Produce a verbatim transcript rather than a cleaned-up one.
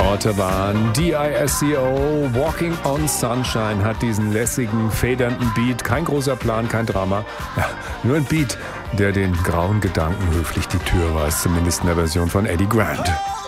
Orte waren D I S C O, Walking on Sunshine hat diesen lässigen, federnden Beat. Kein großer Plan, kein Drama. Ja, nur ein Beat, der den grauen Gedanken höflich die Tür weist, zumindest in der Version von Eddie Grant.